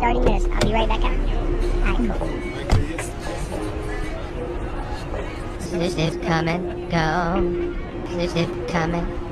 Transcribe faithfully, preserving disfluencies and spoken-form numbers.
thirty minutes. I'll be right back on. Alright, cool. This is come and go. This is come and